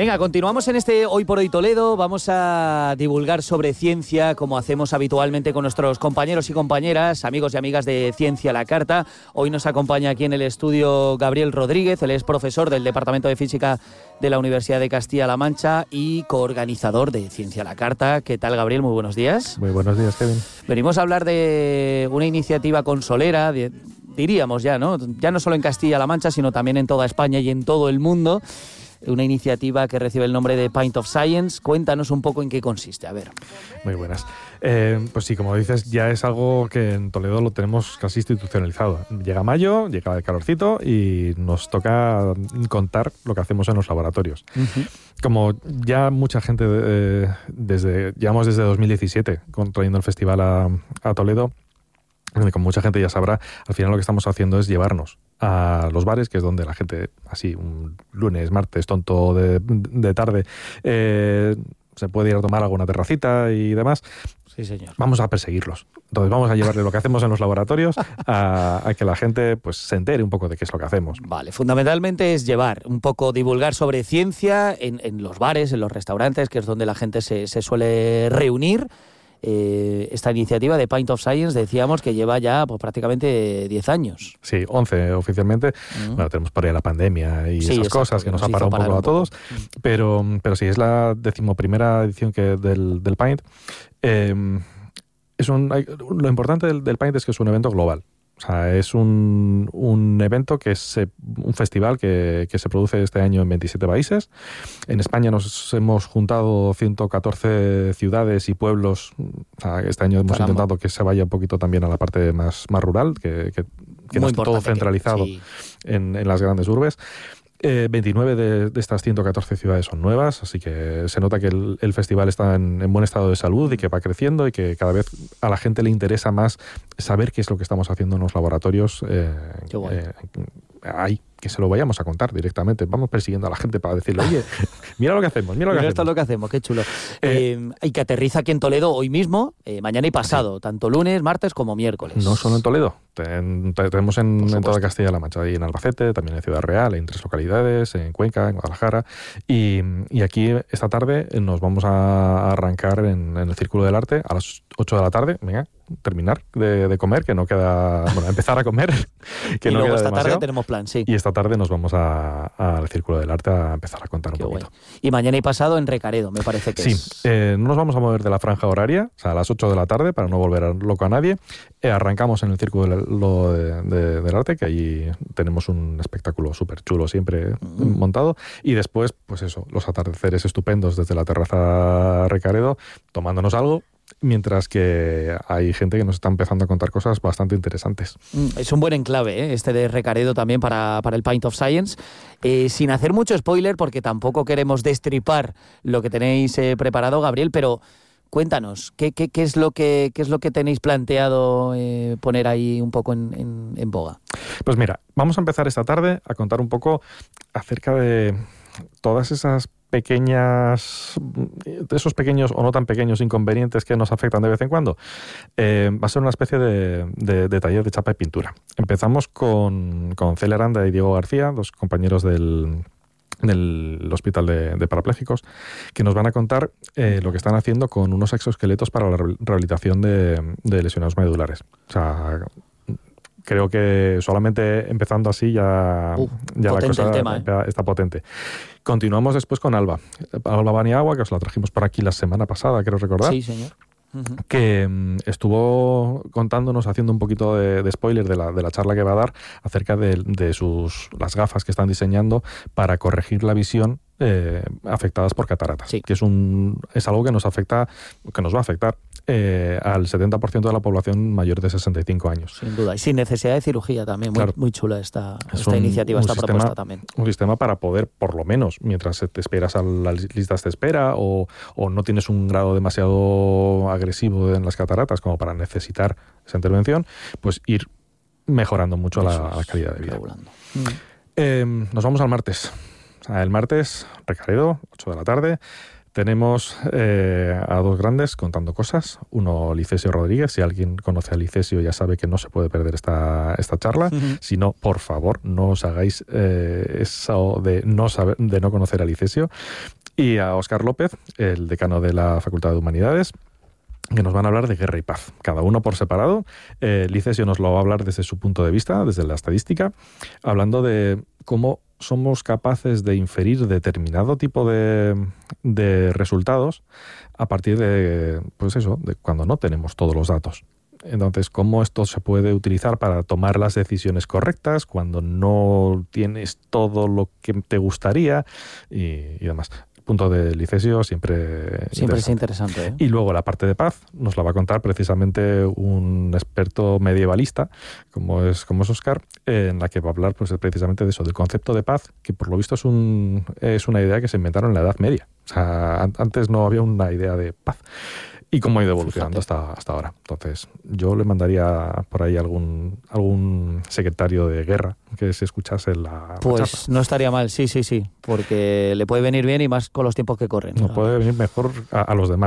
Venga, continuamos en este Hoy por Hoy Toledo. Vamos a divulgar sobre ciencia, como hacemos habitualmente con nuestros compañeros y compañeras, amigos y amigas de Ciencia a la Carta. Hoy nos acompaña aquí en el estudio Gabriel Rodríguez. Él es profesor del Departamento de Física de la Universidad de Castilla-La Mancha y coorganizador de Ciencia a la Carta. ¿Qué tal, Gabriel? Muy buenos días. Muy buenos días, Kevin. Venimos a hablar de una iniciativa consolera, diríamos ya, ¿no? Ya no solo en Castilla-La Mancha, sino también en toda España y en todo el mundo. Una iniciativa que recibe el nombre de Pint of Science. Cuéntanos un poco en qué consiste, a ver. Muy buenas. Pues sí, como dices, ya es algo que en Toledo lo tenemos casi institucionalizado. Llega mayo, llega el calorcito y nos toca contar lo que hacemos en los laboratorios. Uh-huh. Como ya mucha gente, llevamos desde 2017 trayendo el festival a Toledo, como mucha gente ya sabrá, al final lo que estamos haciendo es llevarnos a los bares, que es donde la gente, así un lunes, martes, tonto de tarde, se puede ir a tomar alguna terracita y demás. Sí, señor. Vamos a perseguirlos. Entonces vamos a llevarle lo que hacemos en los laboratorios a que la gente pues se entere un poco de qué es lo que hacemos. Vale, fundamentalmente es llevar un poco, divulgar sobre ciencia en los bares, en los restaurantes, que es donde la gente se suele reunir. Esta iniciativa de Pint of Science, decíamos que lleva ya pues, prácticamente 10 años. Sí, 11 oficialmente. Bueno, tenemos por ahí la pandemia y esas cosas que nos ha parado un poco a todos. Pero sí, es la 11ª edición del Pint. Lo importante del Pint es que es un evento global. O sea, es un evento que es un festival que se produce este año en 27 países. En España nos hemos juntado 114 ciudades y pueblos. O sea, este año hemos intentado que se vaya un poquito también a la parte más rural, que no esté todo centralizado en las grandes urbes. 29 de estas 114 ciudades son nuevas, así que se nota que el festival está en buen estado de salud y que va creciendo y que cada vez a la gente le interesa más saber qué es lo que estamos haciendo en los laboratorios. Ahí, que se lo vayamos a contar directamente. Vamos persiguiendo a la gente para decirle, oye, mira lo que hacemos, mira esto es lo que hacemos, qué chulo. Y que aterriza aquí en Toledo hoy mismo, mañana y pasado, tanto lunes, martes como miércoles. No solo en Toledo, tenemos en toda Castilla-La Mancha, y en Albacete, también en Ciudad Real, en 3 localidades, en Cuenca, en Guadalajara, y aquí esta tarde nos vamos a arrancar en el Círculo del Arte a las 8 de la tarde, venga, terminar de comer, que no queda, bueno, empezar a comer, que y no luego queda esta demasiado. Tarde tenemos plan, sí. Y esta tarde nos vamos al Círculo del Arte a empezar a contar un poquito. Bueno. Y mañana y pasado en Recaredo, me parece que es. Sí, no nos vamos a mover de la franja horaria, o sea, a las 8 de la tarde, para no volver loco a nadie. Arrancamos en el Círculo del Arte, que allí tenemos un espectáculo súper chulo siempre montado. Y después, pues eso, los atardeceres estupendos desde la terraza Recaredo, tomándonos algo, mientras que hay gente que nos está empezando a contar cosas bastante interesantes. Es un buen enclave, este de Recaredo también para el Pint of Science. Sin hacer mucho spoiler, porque tampoco queremos destripar lo que tenéis preparado, Gabriel, pero cuéntanos, ¿qué es lo que tenéis planteado poner ahí un poco en boga? Pues mira, vamos a empezar esta tarde a contar un poco acerca de todas esas esos pequeños o no tan pequeños inconvenientes que nos afectan de vez en cuando. Va a ser una especie de taller de chapa y pintura. Empezamos con Celia Aranda y Diego García, dos compañeros del Hospital de Parapléjicos, que nos van a contar lo que están haciendo con unos exoesqueletos para la rehabilitación de lesionados medulares. O sea, creo que solamente empezando así ya la cosa está potente. Continuamos después con Alba Baniagua, que os la trajimos por aquí la semana pasada, quiero recordar. Sí, señor. Uh-huh. Que estuvo contándonos, haciendo un poquito de spoiler de la charla que va a dar acerca de las gafas que están diseñando para corregir la visión afectadas por cataratas, sí. Que es algo que nos va a afectar al 70% de la población mayor de 65 años. Sin duda, y sin necesidad de cirugía también. Claro. Muy chula esta iniciativa, esta propuesta también. Un sistema para poder, por lo menos, mientras te esperas a las listas de espera o no tienes un grado demasiado agresivo en las cataratas como para necesitar esa intervención, pues ir mejorando mucho la calidad de vida. Nos vamos al martes. O sea, el martes, Recaredo, 8 de la tarde. Tenemos a dos grandes contando cosas. Uno, Licesio Rodríguez. Si alguien conoce a Licesio ya sabe que no se puede perder esta charla. Uh-huh. Si no, por favor, no os hagáis eso de no conocer a Licesio. Y a Óscar López, el decano de la Facultad de Humanidades, que nos van a hablar de guerra y paz, cada uno por separado. Licesio nos lo va a hablar desde su punto de vista, desde la estadística, hablando de cómo somos capaces de inferir determinado tipo de resultados a partir de, pues eso, de cuando no tenemos todos los datos. Entonces, cómo esto se puede utilizar para tomar las decisiones correctas cuando no tienes todo lo que te gustaría y demás. Punto de Licesio siempre es interesante, ¿eh? Y luego la parte de paz nos la va a contar precisamente un experto medievalista como es Óscar, en la que va a hablar pues precisamente de eso, del concepto de paz, que por lo visto es una idea que se inventaron en la Edad Media. O sea, antes no había una idea de paz. Y cómo ha ido evolucionando hasta ahora. Entonces, yo le mandaría por ahí algún secretario de guerra que se escuchase la Pues charla. No estaría mal, sí, porque le puede venir bien y más con los tiempos que corren. No puede venir mejor a los demás.